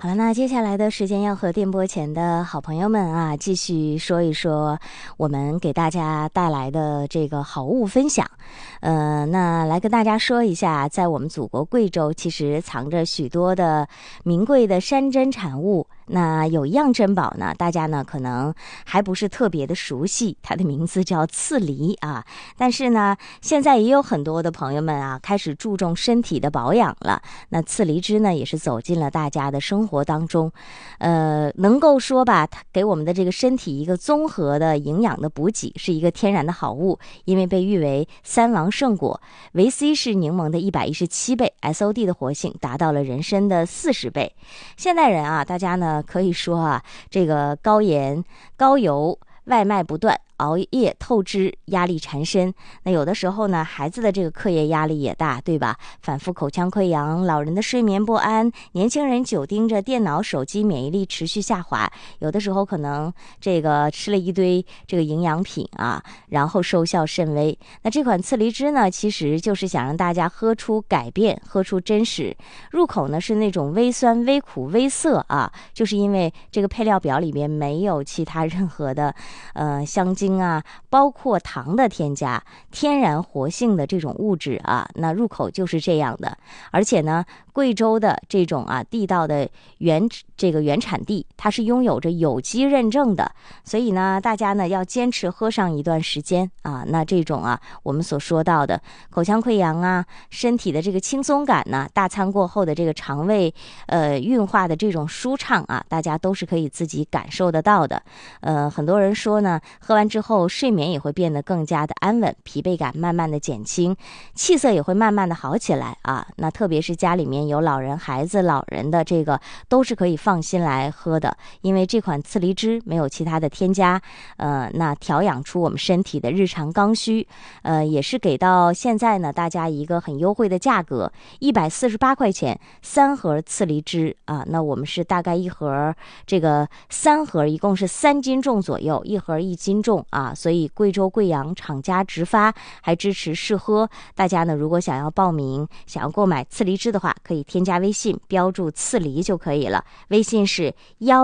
好了，那接下来的时间要和电波前的好朋友们啊，继续说一说我们给大家带来的这个好物分享。那来跟大家说一下，在我们祖国贵州，其实藏着许多的名贵的山珍产物。那有一样珍宝呢，大家呢可能还不是特别的熟悉，它的名字叫刺梨啊。但是呢，现在也有很多的朋友们啊，开始注重身体的保养了。那刺梨汁呢，也是走进了大家的生活当中。能够说吧，它给我们的这个身体一个综合的营养的补给，是一个天然的好物，因为被誉为三王圣果，维 C 是柠檬的117倍，SOD 的活性达到了人参的40倍。现代人啊，大家呢可以说啊，这个高盐、高油、外卖不断，熬夜透支，压力缠身。那有的时候呢，孩子的这个课业压力也大，对吧？反复口腔溃疡，老人的睡眠不安，年轻人久盯着电脑手机，免疫力持续下滑。有的时候可能这个吃了一堆这个营养品啊，然后收效甚微。那这款刺梨汁呢，其实就是想让大家喝出改变，喝出真实。入口呢是那种微酸、微苦、微涩啊，就是因为这个配料表里面没有其他任何的香精啊，包括糖的添加，天然活性的这种物质啊，那入口就是这样的。而且呢，贵州的这种啊地道的原产地，它是拥有着有机认证的，所以呢，大家呢要坚持喝上一段时间啊。那这种啊，我们所说到的口腔溃疡啊，身体的这个轻松感呢，大餐过后的这个肠胃运化的这种舒畅啊，大家都是可以自己感受得到的。很多人说呢，喝完之后睡眠也会变得更加的安稳，疲惫感慢慢的减轻，气色也会慢慢的好起来啊。那特别是家里面有老人、孩子、老人的这个都是可以放心来喝的，因为这款刺梨汁没有其他的添加，那调养出我们身体的日常刚需，也是给到现在呢大家一个很优惠的价格，148块钱3盒刺梨汁啊。那我们是大概一盒这个3盒一共是3斤重左右，一盒1斤重啊，所以贵州贵阳厂家直发，还支持试喝。大家呢如果想要报名，想要购买刺梨汁的话，可以添加微信标注刺梨就可以了，微信是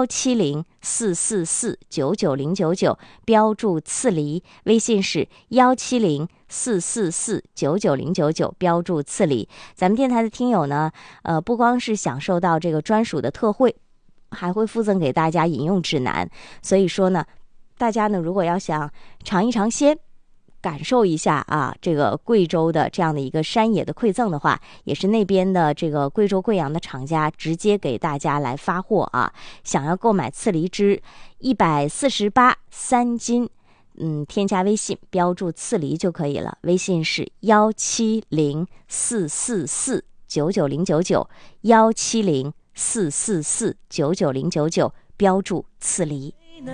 17044499099，标注刺梨，微信是17044499099，标注刺梨。咱们电台的听友呢，不光是享受到这个专属的特惠，还会附赠给大家饮用指南。所以说呢，大家呢如果要想尝一尝鲜，感受一下啊，这个贵州的这样的一个山野的馈赠的话，也是那边的这个贵州贵阳的厂家直接给大家来发货啊。想要购买刺梨汁148 3斤，添加微信标注刺梨就可以了，微信是17044499099，17044499099，标注刺梨。